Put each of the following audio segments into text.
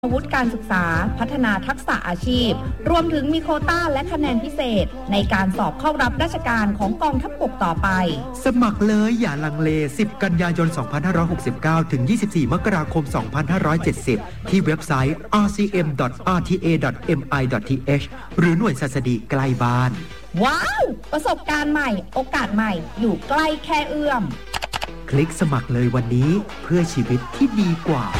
วุฒิการศึกษาพัฒนาทักษะอาชีพรวมถึงมีโควต้าและคะแนนพิเศษในการสอบเข้ารับราชการของกองทัพบกต่อไปสมัครเลยอย่าลังเล10กันยายน2569ถึง24มกราคม2570ที่เว็บไซต์ rcm.rta.mi.th หรือหน่วยศัสดีใกล้บ้านว้าวประสบการณ์ใหม่โอกาสใหม่อยู่ใกล้แค่เอื้อมคลิกสมัครเลยวันนี้เพื่อชีวิตที่ดีกว่า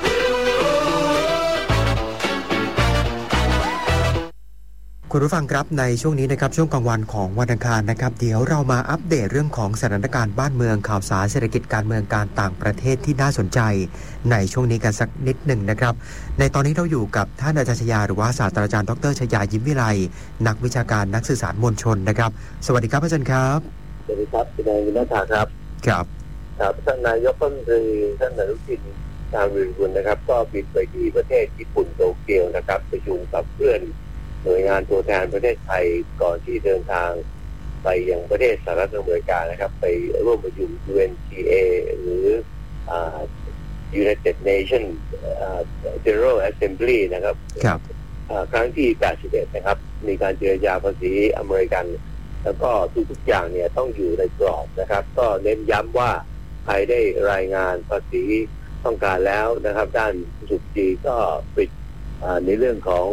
คุณผู้ฟังครับในช่วงนี้นะครับช่วงกลางวันของวันอังคารนะครับเดี๋ยวเรามาอัปเดตเรื่องของสถานการณ์บ้านเมืองข่าวสารเศรษฐกิจการเมืองการต่างประเทศที่น่าสนใจในช่วงนี้กันสักนิดหนึ่งนะครับในตอนนี้เราอยู่กับท่านอาจารย์ชยาหรือว่าศาสตราจารย์ดร.ชยายิ้มวิไลนักวิชาการนักสื่อสารมวลชนนะครับสวัสดีครับอาจารย์ครับสวัสดีครับคุณนายวินัทครับครับครับท่านนายกรัฐมนตรีท่านอนุทินชาญวีรกูลนะครับก็บินไปที่ประเทศญี่ปุ่นโตเกียวนะครับประชุมกับเพื่อนหน่วยงานตัวแทนประเทศไทยก่อนที่เดินทางไปยังประเทศสหรัฐอเมริกานะครับไปร่วมประชุม UNGA หรือUnited Nations General Assembly นะครับครั้งที่81นะครับมีการเจรจาภาษีอเมริกันแล้วก็ทุกอย่างเนี่ยต้องอยู่ในกรอบนะครับก็เน้นย้ำว่าไทยได้รายงานภาษีต้องการแล้วนะครับด้านสุจีก็ปิดในเรื่องของ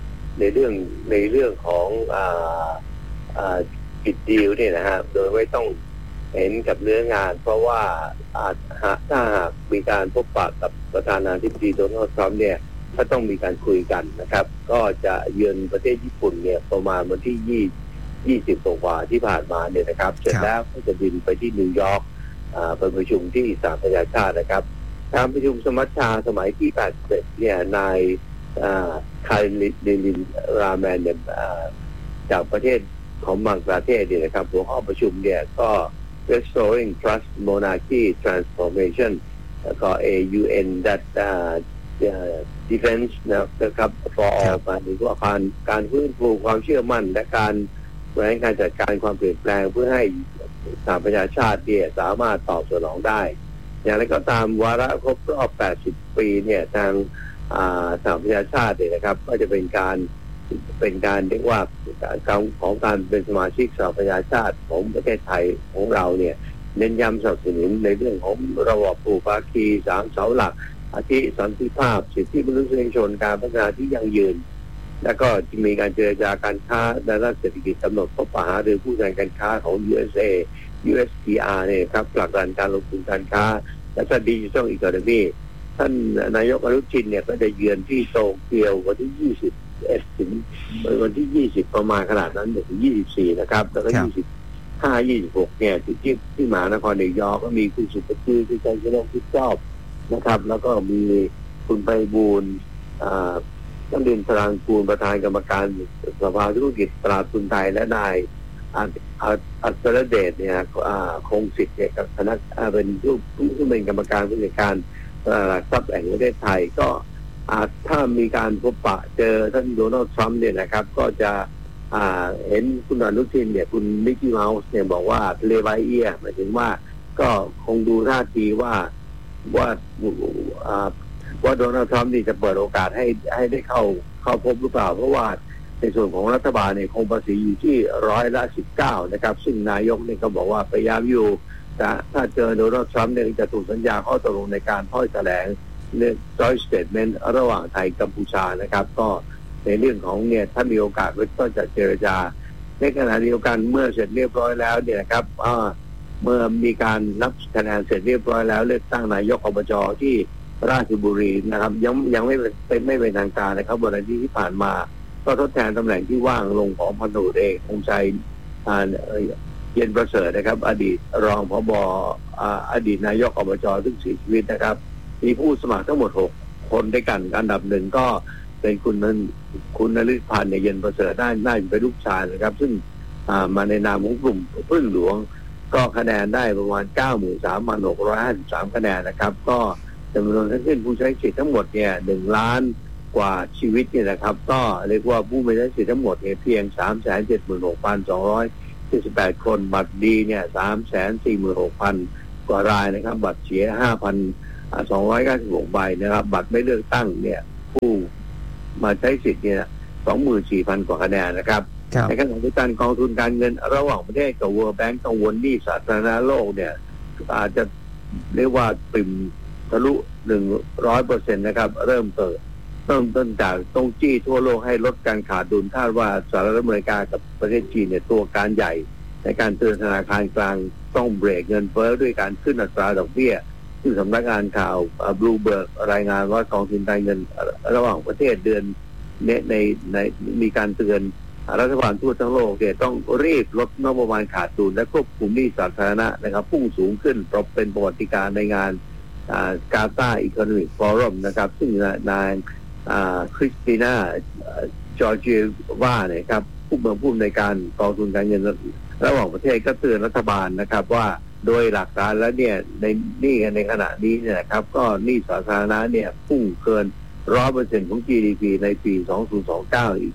ปิดดีลเนี่ยนะฮะโดยไม่ต้องเห็นกับเนื้องานเพราะว่าถ้าหากมีการพบปะกับประธานาธิบดีโดนัลด์ทรัมป์เนี่ยก็ต้องมีการคุยกันนะครับก็จะเยือนประเทศญี่ปุ่นเนี่ยประมาณวันที่20กว่าที่ผ่านมาเนี่ยนะครับเสร็จแล้วก็จะบินไปที่นิวยอร์กไปประชุมที่สหประชาชาตินะครับการประชุมสมัชชาสมัยที่81เนี่ยนายคารินราแมนเนี่ยจากประเทศของบังกลาเทศเนี่ยนะครับหัวข้อประชุมเนี่ยก็ Restoring Trust Monarchy Transformation แล้วก็ AUN that defense นะครับ for all หมายถึงว่าการฟื้นฟูความเชื่อมั่นและการบริหารการจัดการความเปลี่ยนแปลงเพื่อให้สหประชาชาติเนี่ยสามารถตอบสนองได้อย่างไรก็ตามวาระครบรอบ80ปีเนี่ยทางสหประชาชาติเนี่ยนะครับก็จะเป็นการเรียกว่าของการเป็นสมาชิกสหประชาชาติของประเทศไทยของเราเนี่ยเน้นย้ำสนับสนุนในเรื่องของระบอบภูมิภาคี3เสาหลักอาทิสันติภาพสิทธิมนุษยชนการพัฒนาที่ยั่งยืนแล้วก็จะมีการเจรจาการค้าด้านเศรษฐกิจกำหนดพบปะหารือผู้แทนการค้าของ USA USTR เนี่ยครับผลักดันการลงทุนการค้าและก็ดิจิทัลอีโคโนมีท่านนายกอนุทินเนี่ยก็จะเยือนที่โตเกียววันที่21ถึงวันที่20ประมาณขนาดนั้นถึง24นะครับแล้วก็25-26เนี่ยที่มหานครนิวยอร์กก็มีคุณสุภกิจที่ใจเฉลิมที่ชอบนะครับแล้วก็มีคุณไพบูลย์ท่านเด่นสรางกูลประธานกรรมการสภาธุรกิจตลาดทุนไทยและนายอัศรเดชเนี่ยคงสิทธิ์เนี่ยกับคณะเป็นผู้เป็นกรรมการผู้จัดการตลาดทรัพย์แห่งประเทศไทยก็ถ้ามีการพบปะเจอท่านโดนัลด์ทรัมป์เนี่ยนะครับก็จะเห็นคุณอนุทินเนี่ยคุณมิกกี้เมาส์เนี่ยบอกว่าเลวายเอียหมายถึงว่าก็คงดูท่าทีว่าโดนัลด์ทรัมป์นี่จะเปิดโอกาสให้ได้เข้าพบหรือเปล่าเพราะว่าในส่วนของรัฐบาลเนี่ยคงภาษีอยู่ที่19%นะครับซึ่งนายกเนี่ยก็บอกว่าพยายามอยู่แต่ถ้าเจอโดนัลด์ทรัมป์เนี่ยจะถูกสัญญาข้อตกลงในการถ้อยแถลงเรื่อง joint statement ระหว่างไทยกัมพูชานะครับก็ในเรื่องของเนี่ยถ้ามีโอกาสก็จะเจรจาในขณะเดียวกันเมื่อเสร็จเรียบร้อยแล้วเนี่ยนะครับเมื่อมีการนับคะแนนเสร็จเรียบร้อยแล้วเลือกตั้งนายกอบจ.ที่ราชบุรีนะครับยังไม่เป็นทางการนะครับวันอาทิตย์ที่ผ่านมาก็ทดแทนตำแหน่งที่ว่างลงของพันตำรวจเอกคงชัยเย็นประเสริฐนะครับอดีตรองผบ.อดีตนายกอบจ.ซึ่งเสียชีวิตนะครับมีผู้สมัครทั้งหมด6คนด้วยกันอันดับหนึ่งก็เป็นคุณนฤพันธ์เย็นประเสริฐน่าจะเป็นลูกชายนะครับซึ่งมาในนามของกลุ่มพึ่งหลวงก็คะแนนได้ประมาณ 93,653 คะแนนนะครับก็จำนวนทั้งสิ้นผู้ใช้สิทธิ์ทั้งหมดเนี่ย1ล้านกว่าชีวิตเนี่ยนะครับก็เรียกว่าผู้มีใช้สิทธิ์ทั้งหมดเนี่ยเพียง 376,278 คนบัตรดีเนี่ย 346,000 กว่ารายนะครับบัตรเสีย 5,296 ใบนะครับบัตรไม่เลือกตั้งเนี่ยผู้มาใช้สิทธิ์เนี่ย 24,000 กว่าคะแนนนะครับในขณะที่การกองทุนการเงินระหว่างประเทศกับ World Bank กังวลหนี้สาธารณะโลกเนี่ยอาจจะเรียกว่าปิ่มทะลุ 100% นะครับเริ่มต้นจากต้องจี้ทั่วโลกให้ลดการขาดดุลคาดว่าสหรัฐอเมริกากับประเทศจีนเนี่ยตัวการใหญ่ในการเตือนธนาคารกลางต้องเบรกเงินเฟ้อด้วยการขึ้นอัตราดอกเบี้ยซึ่งสำนักงานข่าวบลูเบิร์กรายงานว่ากองทุนการเงินระหว่างประเทศเดือนในมีการเตือนรัฐบาลทั่วทั้งโลกเนี่ยต้องรีบลดงบประมาณขาดดุลและควบคุมหนี้สาธารณะนะครับพุ่งสูงขึ้นเป็นประวัติการณ์ในงานกาตาร์อีโคโนมิกฟอรัมนะครับซึ่งนายคริสติน่าจอร์เจียวาเนี่ยครับผู้อำนวยการกองทุนการเงินระหว่างประเทศก็เตือนรัฐบาลนะครับว่าโดยหลักการแล้วเนี่ยในขณะนี้เนี่ยครับก็หนี้สาธารณะเนี่ยพุ่งเกิน 100% ของ GDP ในปี 2029 อีก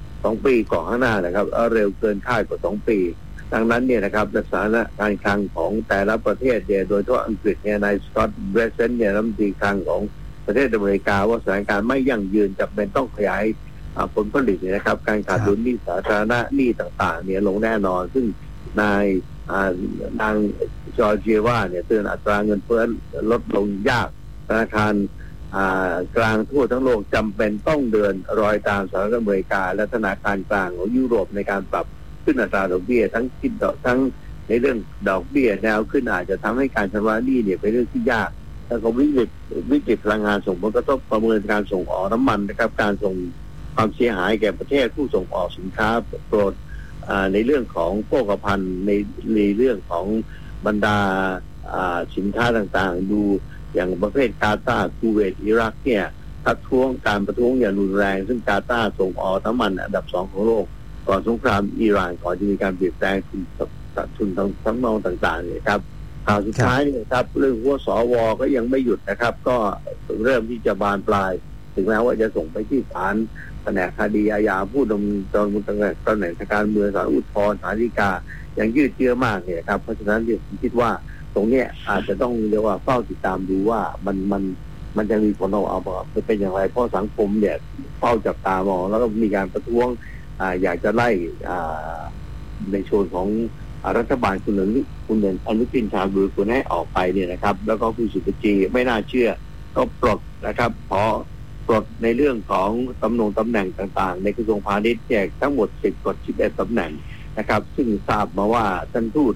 2 ปีก่อนข้างหน้านะครับเร็วเกินคาดกว่า2 ปีดังนั้นเนี่ยนะครับสถานะการคลังของแต่ละประเทศเนี่ยโดยเฉพาะอังกฤษเนี่ยนายสกอตต์เบรเซนต์เนี่ยรัฐมนตรีคลังของประเทศอเมริกาว่าสถานการณ์ไม่ยั่งยืนจำเป็นต้องขยายผลผลิตเนี่ยนะครับการขาดดุลหนี้สาธารณะหนี้ต่างๆเนี่ยลงแน่นอนซึ่งนางจอร์เจียวาเนี่ยเตือนอัตราเงินเฟ้อลดลงยากธนาคารกลางทั่วทั้งโลกจำเป็นต้องเดินรอยตามสหรัฐอเมริกาและธนาคารกลางของยุโรปในการปรับขึ้นอัตราดอกเบี้ยทั้งคิดดอกทั้งในเรื่องดอกเบี้ยแนวขึ้นอาจจะทำให้การชำระหนี้เนี่ยเป็นเรื่องที่ยากแล้วก็วิกฤตพลังงานส่งผลกระทบประเมินการส่งออกน้ำมันนะครับการส่งความเสียหายแก่ประเทศผู้ส่งออกสินค้าโปรดในเรื่องของโภคภัณฑ์ในเรื่องของบรรดาสินค้าต่างๆดูอย่างประเภทกาตาร์คูเวตอิรักเนี่ยประท้วงอย่างรุนแรงซึ่งกาตาร์ส่งออกน้ำมันอันดับ 2 ของโลกก่อนสงครามอิหร่านก่อนจะมีการเปลี่ยนแปลงทุนทั้งนองต่างๆเนี่ยครับข่าวสุดท้ายเนี่ยครับเรื่องว่าสวก็ยังไม่หยุดนะครับก็เริ่มที่จะบานปลายถึงแม้ว่าจะส่งไปที่ศาลแผนกคดีอาญาผู้ดำเนินตำแหน่งทางการเมืองศาลอุทธรณ์ศาลฎีกายังยืดเยื้อมากเนี่ยครับเพราะฉะนั้นผมคิดว่าตรงนี้อาจจะต้องเรียกว่าเฝ้าติดตามดูว่ามันจะมีผลออกมาเป็นอย่างไรเพราะสังคมเนี่ยเฝ้าจับตามองแล้วก็มีการประท้วงอยากจะไล่ในส่วนของรัฐบาลคุณอนุทินชาญวิรุฬควรให้ออกไปเนี่ยนะครับแล้วก็คุณสุภจีไม่น่าเชื่อก็ปลดนะครับขอปลดในเรื่องของตำแหน่งต่างๆในกระทรวงพาณิชย์แจกทั้งหมด11 ตำแหน่งนะครับซึ่งทราบมาว่าท่านทูต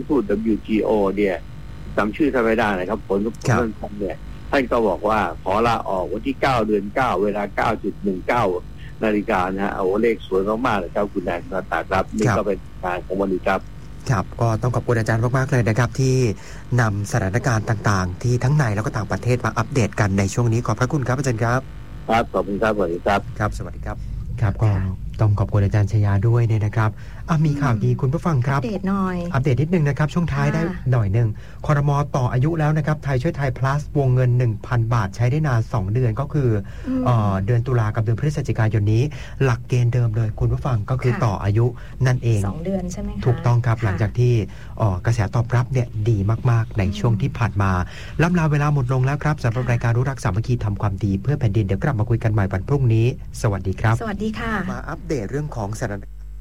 WTO เนี่ยจำชื่อท่านไม่ได้นะครับผลเนี่ยท่านก็บอกว่าขอลาออกวันที่9 เดือน 9 เวลา 9.19 นาฬิกานะฮะเอาเลขสวยมากๆเลยครับคุณแดนมาตาครับนี่ก็เป็นการของวันนี้ครับครับก็ต้องขอบคุณอาจารย์มากๆเลยนะครับที่นำสถานการณ์ต่างๆที่ทั้งในแล้วก็ต่างประเทศมาอัปเดตกันในช่วงนี้ขอบพระคุณครับอาจารย์ครับครับขอบคุณครับสวัสดีครับครับสวัสดีครับครับก็ต้องขอบคุณอาจารย์ชยาด้วยเนี่ยนะครับมีข่าวดีคุณผู้ฟังครับอัปเดตหน่อยอัปเดตนิดนึงนะครับช่วงท้ายได้หน่อยนึงครม.ต่ออายุแล้วนะครับไทยช่วยไทย plus วงเงิน 1,000 บาทใช้ได้นาน2 เดือนก็คือเดือนตุลากับเดือนพฤศจิกายนนี้หลักเกณฑ์เดิมเลยคุณผู้ฟังก็คือต่ออายุนั่นเอง 2 เดือนใช่ไหมคะถูกต้องครับหลังจากที่กระแสตอบรับเนี่ยดีมากๆในช่วงที่ผ่านมาล่ำลาเวลาหมดลงแล้วครับสำหรับรายการรู้รักสามัคคีทำความดีเพื่อแผ่นดินเดี๋ยวกลับมาคุยกันใหม่วันพรุ่งนี้สวัสดีครับสวัสดีค่ะมาอัปเดตเรื่องของสถาน